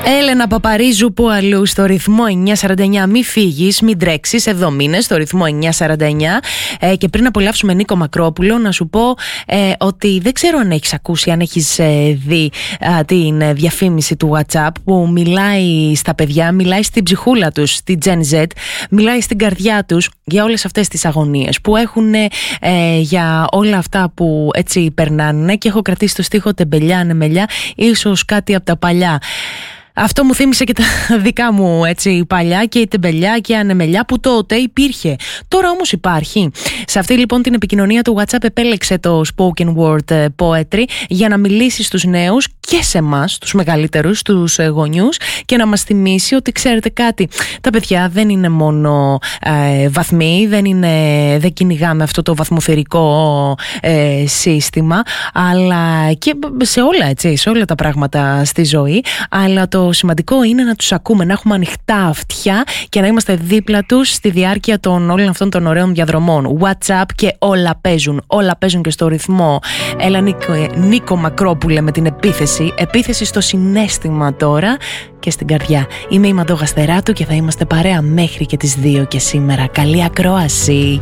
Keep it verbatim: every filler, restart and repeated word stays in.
Έλενα Παπαρίζου, που αλλού στο ρυθμό εννιά σαράντα εννιά. Μη φύγεις, μην τρέξεις. Εδώ μήνες στο ρυθμό εννιά σαράντα εννιά. Ε, και πριν απολαύσουμε Νίκο Μακρόπουλο, να σου πω ε, ότι δεν ξέρω αν έχεις ακούσει, αν έχεις ε, δει ε, την διαφήμιση του WhatsApp που μιλάει στα παιδιά, μιλάει στην ψυχούλα τους, στη Gen Z, μιλάει στην καρδιά τους για όλες αυτές τις αγωνίες που έχουν, ε, για όλα αυτά που έτσι περνάνε. Και έχω κρατήσει το στίχο «Τεμπελιά, ανεμελιά», ίσως κάτι από τα παλιά. Αυτό μου θύμισε και τα δικά μου έτσι παλιά, και η τεμπελιά και η ανεμελιά που τότε υπήρχε. Τώρα όμως υπάρχει. Σε αυτή λοιπόν την επικοινωνία του WhatsApp επέλεξε το spoken word poetry για να μιλήσει στους νέους και σε εμάς, τους μεγαλύτερους, τους γονιούς, και να μας θυμίσει ότι ξέρετε κάτι, τα παιδιά δεν είναι μόνο ε, βαθμοί, δεν, είναι, δεν κυνηγάμε αυτό το βαθμοθερικό ε, σύστημα, αλλά και σε όλα, έτσι, σε όλα τα πράγματα στη ζωή, αλλά το Το σημαντικό είναι να τους ακούμε, να έχουμε ανοιχτά αυτιά και να είμαστε δίπλα τους στη διάρκεια των όλων αυτών των ωραίων διαδρομών. WhatsApp και όλα παίζουν, όλα παίζουν και στο ρυθμό. Έλα Νίκο, Νίκο Μακρόπουλε με την επίθεση, επίθεση στο συναίσθημα τώρα και στην καρδιά. Είμαι η Μαντώ Γαστεράτου και θα είμαστε παρέα μέχρι και τις δύο και σήμερα. Καλή ακρόαση.